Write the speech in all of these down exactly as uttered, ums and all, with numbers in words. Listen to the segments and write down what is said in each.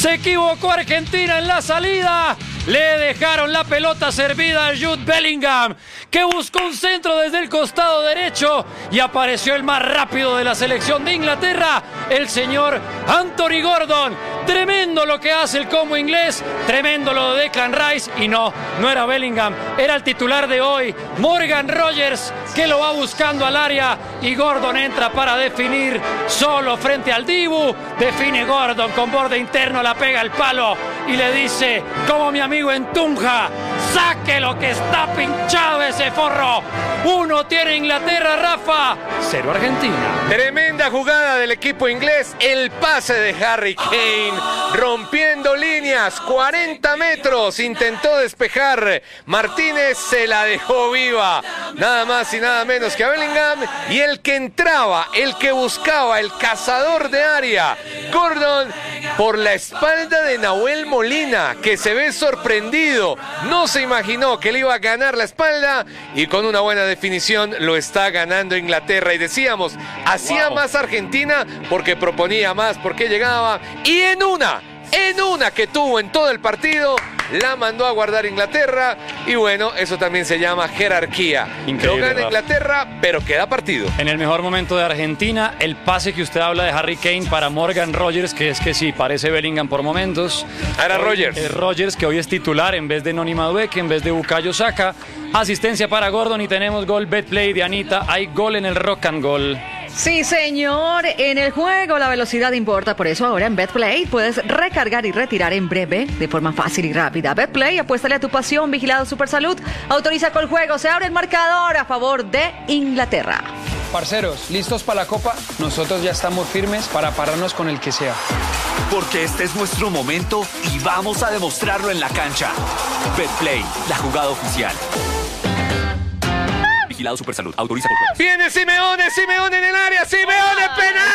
Se equivocó Argentina en la salida. Le dejaron la pelota servida a Jude Bellingham, que buscó un centro desde el costado derecho y apareció el más rápido de la selección de Inglaterra, el señor Anthony Gordon. Tremendo lo que hace el combo inglés, tremendo lo de Declan Rice. Y no, no era Bellingham, era el titular de hoy, Morgan Rogers, que lo va buscando al área y Gordon entra para definir solo frente al Dibu. Define Gordon con borde interno, la pega al palo y le dice, como mi amigo en Tunja, saque lo que está pinchado ese forro. Uno tiene Inglaterra, Rafa, cero Argentina. Tremenda jugada del equipo inglés, el pase de Harry Kane, rompiendo líneas, cuarenta metros, intentó despejar, Martínez se la dejó viva, nada más y nada menos que a Bellingham, y el que entraba, el que buscaba, el cazador de área, Gordon, por la espalda de Nahuel Molina, que se ve sorprendido, no se imaginó que le iba a ganar la espalda, y con una buena definición lo está ganando Inglaterra. Y decíamos, hacía wow. más Argentina porque proponía más, porque llegaba, y en una, en una que tuvo en todo el partido, la mandó a guardar Inglaterra. Y bueno, eso también se llama jerarquía. Increíble, lo gana ¿verdad? Inglaterra, pero queda partido. En el mejor momento de Argentina, el pase que usted habla de Harry Kane para Morgan Rogers, que es que sí, parece Bellingham por momentos. Era hoy, Rogers. Eh, Rogers, que hoy es titular en vez de Noni Madueke, en vez de Bukayo Saka. Asistencia para Gordon y tenemos gol Betplay de Anita. Hay gol en el Rock and Goal. Sí, señor, en el juego la velocidad importa, por eso ahora en Betplay puedes recargar y retirar en breve de forma fácil y rápida. Betplay, apuéstale a tu pasión, vigilado Supersalud, autoriza con juego, se abre el marcador a favor de Inglaterra. Parceros, ¿listos para la Copa? Nosotros ya estamos firmes para pararnos con el que sea. Porque este es nuestro momento y vamos a demostrarlo en la cancha. Betplay, la jugada oficial. Vigilado Supersalud, autoriza por juegos. Viene Simeone, Simeone en el área, Simeone,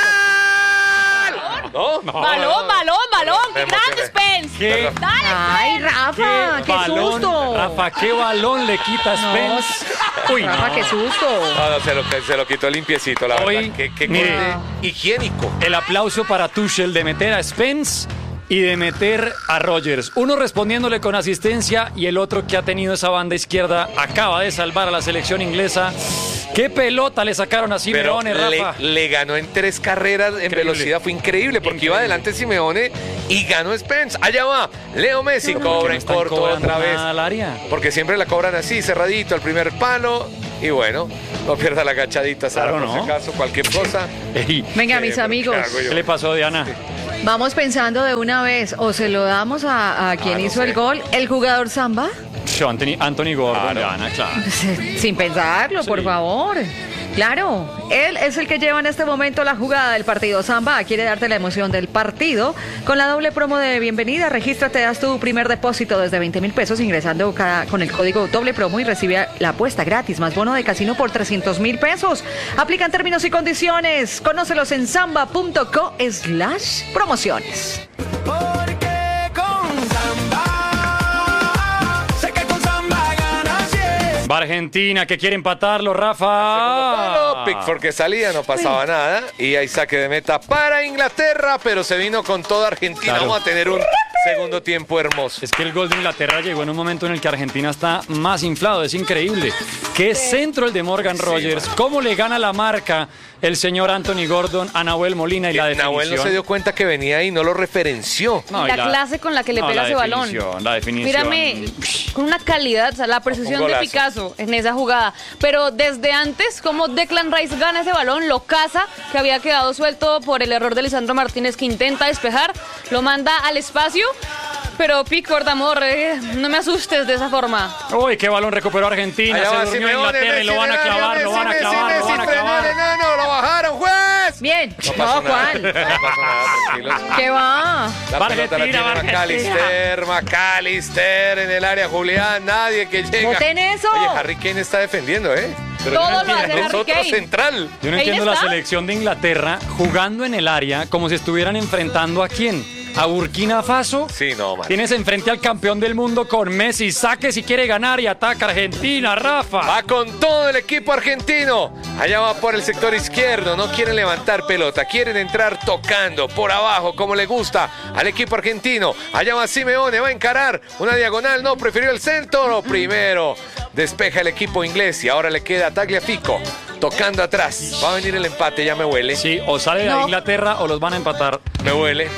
penal. No, no, balón, balón, balón, qué grande Spence. ¿Qué? Dale, Ay, Rafa, qué, qué susto. Rafa, qué balón le quita Spence. No, Uy, Rafa, no. qué susto. No, no, se lo, se lo quitó limpiecito, la Hoy, verdad. Qué, qué mire, higiénico. El aplauso para Tuchel de meter a Spence y de meter a Rogers. Uno respondiéndole con asistencia y el otro que ha tenido esa banda izquierda acaba de salvar a la selección inglesa. ¡Qué pelota le sacaron a Simeone, Rafa! Le, le ganó en tres carreras en increíble. velocidad. Fue increíble porque increíble. iba adelante Simeone y ganó Spence. Allá va. Leo Messi cobra en corto otra vez. Al área. Porque siempre la cobran así, cerradito, al primer palo. Y bueno, no pierda la agachadita, Sara, claro, por ¿no? si acaso, cualquier cosa. Ey. Venga, eh, mis amigos. ¿Qué, ¿Qué le pasó, Diana? Sí. Vamos pensando de una vez, o se lo damos a, a quien ah, no hizo sé. el gol, el jugador Samba. Anthony, Anthony Gordon, claro. Diana, claro. Sin pensarlo, sí. por favor. Claro, él es el que lleva en este momento la jugada del partido. Samba quiere darte la emoción del partido con la doble promo de bienvenida. Regístrate, das tu primer depósito desde veinte mil pesos ingresando cada, con el código doble promo y recibe la apuesta gratis más bono de casino por trescientos mil pesos. Aplican términos y condiciones. Conócelos en samba punto co slash promociones. Va Argentina, que quiere empatarlo, Rafa. Pickford que salía, no pasaba sí. nada. Y hay saque de meta para Inglaterra, pero se vino con toda Argentina. Claro. Vamos a tener un segundo tiempo hermoso. Es que el gol de Inglaterra llegó en un momento en el que Argentina está más inflado. Es increíble. Qué centro el de Morgan Rogers. Sí, cómo le gana la marca el señor Anthony Gordon a Nahuel Molina y la definición. Nahuel no se dio cuenta que venía y no lo referenció. No, la, la clase con la que le no, pega ese balón. La definición. Mírame, con una calidad, o sea, la precisión de Picasso en esa jugada. Pero desde antes, como Declan Rice gana ese balón, lo caza, que había quedado suelto por el error de Lisandro Martínez, que intenta despejar, lo manda al espacio. Pero Pickford, amor, eh, no me asustes de esa forma. Uy, qué balón recuperó Argentina. Allá se va, durmió Inglaterra y lo van a clavar, lo van a clavar, lo van a clavar. Lo bajaron, juez. Bien. No, pasó no Juan. No pasó nada, ¿Qué va? La pelota la tiene McAllister, McAllister en el área, Julián, nadie que llega. ¡Voten eso! Oye, Harry Kane está defendiendo, ¿eh? Pero todo lo hace es otro central. Yo no entiendo la selección de Inglaterra jugando en el área como si estuvieran enfrentando a quién. a Burkina Faso. Sí, no, man. Tienes enfrente al campeón del mundo con Messi. Saque si quiere ganar y ataca Argentina, Rafa. Va con todo el equipo argentino. Allá va por el sector izquierdo. No quieren levantar pelota. Quieren entrar tocando por abajo como le gusta al equipo argentino. Allá va Simeone. Va a encarar una diagonal. No, prefirió el centro. No, primero despeja el equipo inglés y ahora le queda a Tagliafico tocando atrás. Va a venir el empate, ya me huele. Sí, o sale de No. Inglaterra o los van a empatar. Me huele.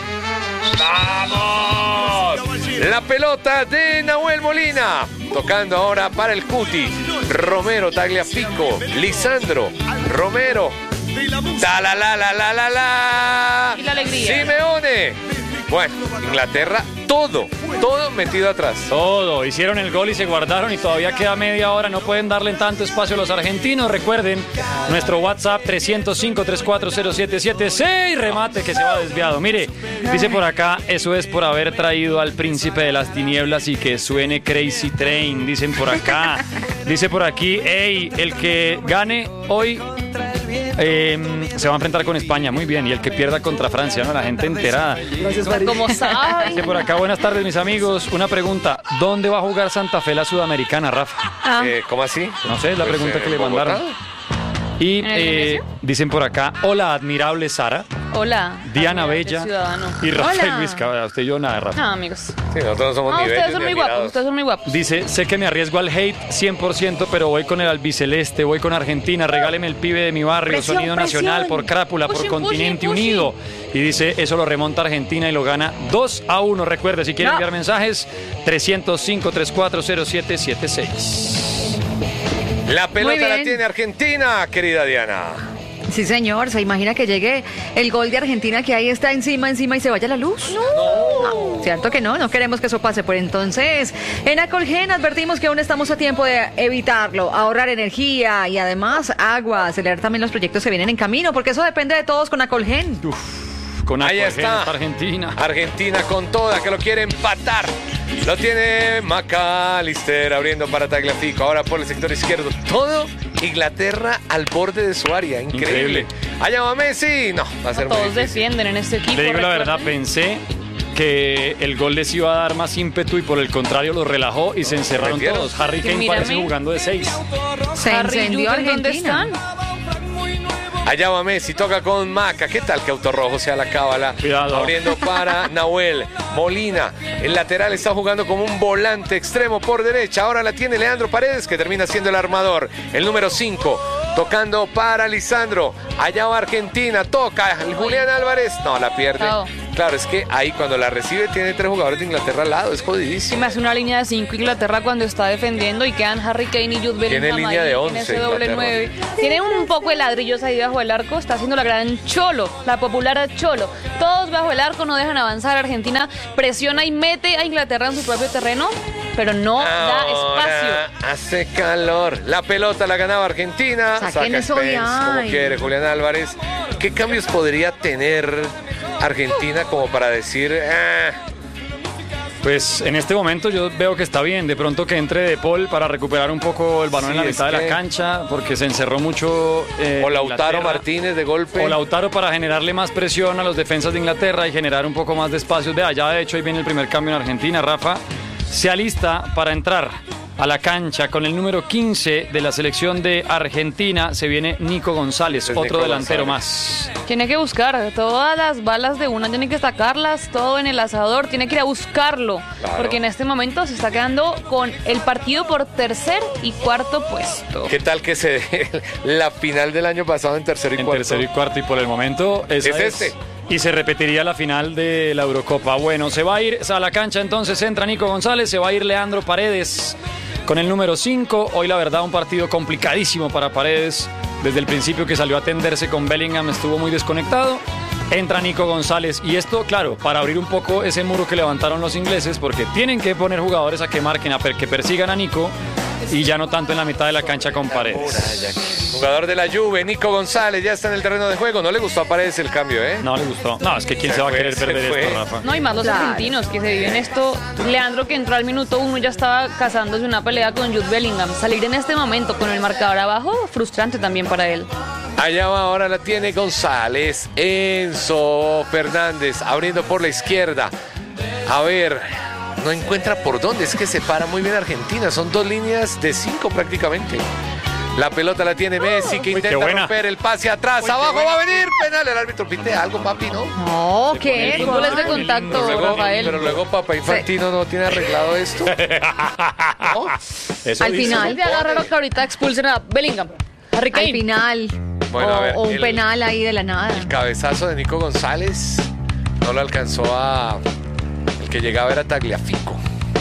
¡Vamos! La pelota de Nahuel Molina. Tocando ahora para el Cuti. Romero, Tagliafico, Lisandro, Romero. Ta la la la la la la. Y la alegría. Simeone. Bueno, Inglaterra, todo, todo metido atrás. Todo, hicieron el gol y se guardaron y todavía queda media hora, no pueden darle tanto espacio a los argentinos. Recuerden, nuestro WhatsApp tres cero cinco, tres cuatro cero siete siete seis, remate que se va desviado. Mire, dice por acá, eso es por haber traído al príncipe de las tinieblas y que suene Crazy Train, dicen por acá. Dice por aquí, hey, el que gane hoy eh, se va a enfrentar con España, muy bien, y el que pierda contra Francia, ¿no? La gente enterada. Como saben. Dice por acá, buenas tardes mis amigos, una pregunta, ¿dónde va a jugar Santa Fe la Sudamericana, Rafa? Ah, Eh, ¿Cómo así? No sé, es la Pues, pregunta eh, que le Bogotá. mandaron. Y ¿En el eh, Nemesio? dicen por acá, hola admirable Sara, Hola. Diana admirable Bella ciudadano. y Rafael Hola. Luis Cabra. Usted y yo nada, Rafa. Ah, amigos. Sí, nosotros no somos No, ni ustedes bellos son ni muy guapos, admirados. ustedes son muy guapos. Dice, sé que me arriesgo al hate cien por ciento, pero voy con el albiceleste, voy con Argentina, regáleme el pibe de mi barrio, Presión, sonido nacional, presión. por crápula, por Pushing, continente pushing, pushing. unido. Y dice, eso lo remonta Argentina y lo gana dos a uno. Recuerde, si quiere No. enviar mensajes, tres cero cinco, tres cuatro cero siete siete seis. La pelota Muy la bien. tiene Argentina, querida Diana. sí, señor. ¿Se imagina que llegue el gol de Argentina que ahí está encima, encima y se vaya la luz? No. No, cierto que no. No queremos que eso pase. Por entonces, en Acolgen advertimos que aún estamos a tiempo de evitarlo, ahorrar energía y además agua, acelerar también los proyectos que vienen en camino, porque eso depende de todos con Acolgen. Con Ahí Acolgen, está. esta Argentina. Argentina con toda, que lo quiere empatar. Lo tiene McAllister abriendo para Tagliafico. Ahora por el sector izquierdo. Todo Inglaterra al borde de su área. Increíble. Increíble. Allá va Messi. No, va a ser muy Todos difícil. defienden en este equipo. Le digo la recuerden. verdad, pensé que el gol les iba a dar más ímpetu y por el contrario los relajó y se encerraron ¿Metieron? todos. Harry Kane Mírame. parece jugando de seis. Se Harry y encendió Jude, ¿dónde Argentina. están? Allá va Messi, toca con Maca. ¿Qué tal que Autorrojo sea la cábala? Cuidado. Abriendo para Nahuel. Molina, el lateral está jugando como un volante extremo por derecha. Ahora la tiene Leandro Paredes, que termina siendo el armador. El número cinco, tocando para Lisandro. Allá va Argentina, toca el Julián Álvarez. No, la pierde. Chao. Claro, es que ahí cuando la recibe tiene tres jugadores de Inglaterra al lado. Es Si jodidísimo. me hace una línea de cinco Inglaterra cuando está defendiendo y quedan Harry Kane y Jude Bellingham Tiene línea ahí, de tiene once ese doble Inglaterra. nueve. Tiene un poco de ladrillos ahí bajo el arco, está haciendo la gran Cholo, la popular Cholo. Todos bajo el arco, no dejan avanzar. Argentina presiona y mete a Inglaterra en su propio terreno, pero no da espacio. Ahora hace calor. La pelota la ganaba Argentina. Saquen Saca eso de Spence como ahí. quiere Julián Álvarez. ¿Qué cambios podría tener Argentina como para decir... "Ah"? Pues en este momento yo veo que está bien. De pronto que entre De Paul para recuperar un poco el balón Sí, en la es mitad de la que- cancha porque se encerró mucho. eh, O Lautaro Inglaterra. Martínez de golpe. O Lautaro para generarle más presión a los defensas de Inglaterra y generar un poco más de espacios. De allá, de hecho, ahí viene el primer cambio en Argentina. Rafa se alista para entrar a la cancha con el número quince de la selección de Argentina. Se viene Nico González, Es otro Nico delantero González. más. Tiene que buscar todas las balas de una, tiene que sacarlas todo en el asador, tiene que ir a buscarlo, Claro. porque en este momento se está quedando con el partido por tercer y cuarto puesto. ¿Qué tal que se dé la final del año pasado en tercero y En cuarto? tercero y cuarto, y por el momento esa Es es este. Y se repetiría la final de la Eurocopa. Bueno, se va a ir a la cancha entonces, entra Nico González, se va a ir Leandro Paredes con el número cinco. Hoy la verdad un partido complicadísimo para Paredes. Desde el principio que salió a atenderse con Bellingham estuvo muy desconectado. Entra Nico González y esto, claro, para abrir un poco ese muro que levantaron los ingleses, porque tienen que poner jugadores a que marquen, a per- que persigan a Nico y ya no tanto en la mitad de la cancha con Paredes. Jugador de la Juve, Nico González, ya está en el terreno de juego. No le gustó a Paredes el cambio, ¿eh? No le gustó. No, es que quién Se se, va a fue, querer se perder fue. esto, Rafa. No, y más los Claro. argentinos que se viven esto. Leandro, que entró al minuto uno, ya estaba cazándose una pelea con Jude Bellingham. Salir en este momento con el marcador abajo, frustrante también para él. Allá va, ahora la tiene González. Enzo Fernández abriendo por la izquierda. A ver, no encuentra por dónde. Es que se para muy bien Argentina. Son dos líneas de cinco prácticamente. La pelota la tiene Messi, que intenta romper el pase atrás. Uy, abajo va a venir penal. El árbitro pite algo, papi, ¿no? No, ¿qué? El fútbol es de contacto, pero luego, Rafael. Pero luego Papá Infantino sí. no tiene arreglado esto. ¿No? Eso Al final te agarraron que ahorita expulsen a Bellingham. Harry Kane. Al final. Bueno, o, a ver, o un el, penal ahí de la nada. El cabezazo de Nico González no lo alcanzó a... El que llegaba era Tagliafico.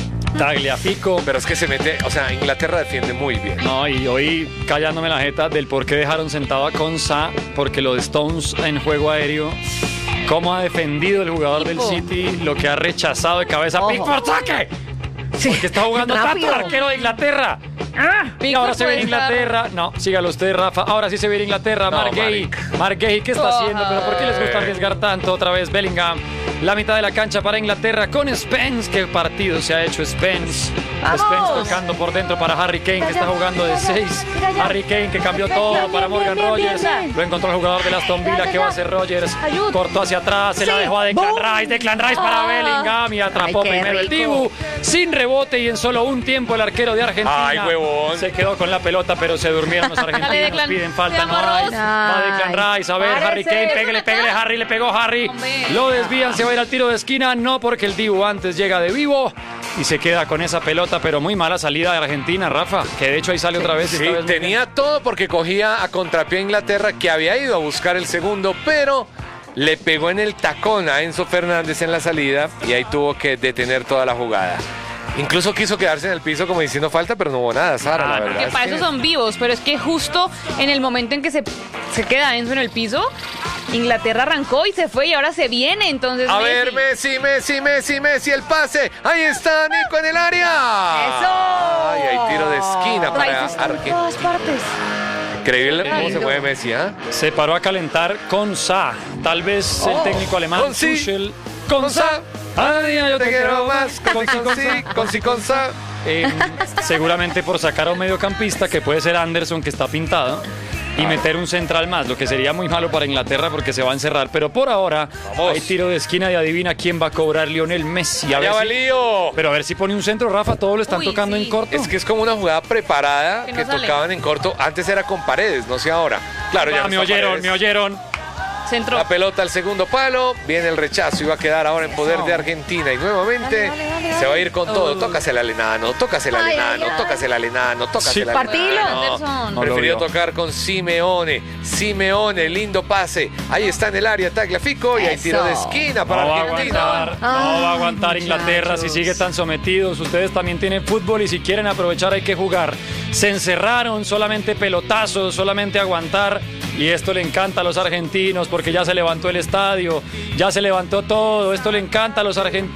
Tagliafico. Pero es que se mete, o sea, Inglaterra defiende muy bien. No, y hoy callándome la jeta del por qué dejaron sentado a Konsa, porque lo de Stones en juego aéreo, cómo ha defendido el jugador Pipo. del City, lo que ha rechazado de cabeza. Ojo. ¡Pickford, saque! Sí. Porque está jugando Rápido. tanto arquero de Inglaterra. Ah, y ahora se ve en Inglaterra. No, sígalo usted, Rafa. Ahora sí se ve en Inglaterra. No, Margay. Margay, ¿qué está Oh. haciendo? ¿Pero por qué les gusta arriesgar tanto? Otra vez Bellingham. La mitad de la cancha para Inglaterra con Spence. ¿Qué partido se ha hecho Spence? ¡Vamos! Spence tocando por dentro para Harry Kane, que está jugando de seis. Harry Kane que cambió todo para Morgan Rogers. Lo encontró el jugador de Aston Villa. ¿Qué va a hacer Rogers? Ayuda. Cortó hacia atrás. Se la dejó a Declan Rice. Declan Rice para Ah. Bellingham. Y atrapó Ay, qué primero el rico. Dibu. Sin rebote y en solo un tiempo el arquero de Argentina. Ay, huevón. Se quedó con la pelota, pero se durmieron los argentinos. Dale, Declan. Piden falta, Te no amo, hay. Rose. Va Declan Rice. A ver, Párese. Harry Kane, pégale, pégale, Harry. Le pegó Harry. Hombre. Lo desvían, se va a ir al tiro de esquina. No, porque el Dibu antes llega de vivo y se queda con esa pelota, pero muy mala salida de Argentina, Rafa. Que de hecho ahí sale otra vez. y Sí, esta vez muy tenía todo porque cogía a contrapié a Inglaterra, que había ido a buscar el segundo, pero le pegó en el tacón a Enzo Fernández en la salida y ahí tuvo que detener toda la jugada. Incluso quiso quedarse en el piso como diciendo falta, pero no hubo nada, Sara, Ah, la no. verdad. Que es para que- eso son vivos, pero es que justo en el momento en que se, se queda Enzo en el piso, Inglaterra arrancó y se fue y ahora se viene, entonces A Messi. ver, Messi, Messi, Messi, Messi, el pase. Ahí está Nico en el área. ¡Eso! Ay, hay tiro de esquina para Rice está en Argentina. todas partes. Increíble cómo se lindo. mueve Messi, ¿ah? Se paró a calentar con Sa. Tal vez el Oh. técnico alemán Con sí. Tuchel. Con Con Sa. Sa. Cada día yo Te quiero más. Con sí, con sí, con sí, con sa. Eh, seguramente por sacar a un mediocampista que puede ser Anderson, que está pintado, y meter un central más, lo que sería muy malo para Inglaterra porque se va a encerrar. Pero por ahora Vamos. hay tiro de esquina y adivina quién va a cobrar Lionel Messi. A Allá va ver si- Lío. pero a ver si pone un centro, Rafa, todo lo están Uy, tocando sí. en corto. Es que es como una jugada preparada Que que, no sale. tocaban en corto. Antes era con Paredes, no sé ahora. Claro, ya Ah, no me está oyeron, Paredes. me oyeron. Centro. La pelota al segundo palo, viene el rechazo y va a quedar ahora en poder de Argentina. Y nuevamente Dale, dale, dale, se va a ir con todo. Oh. Tócasela al enano, tócasela al Ay, enano, ay, ay. tócasela al enano, tócasela al Partilo. enano. Anderson. No lo Prefirió vio. tocar con Simeone. Simeone, lindo pase. Ahí está en el área Tagliafico y hay Eso. tiro de esquina para No va a Argentina. aguantar, no Ay, va a aguantar Inglaterra si muchachos. sigue tan sometidos. Ustedes también tienen fútbol y si quieren aprovechar hay que jugar. Se encerraron, solamente pelotazos, solamente aguantar. Y esto le encanta a los argentinos porque ya se levantó el estadio, ya se levantó todo. Esto le encanta a los argentinos.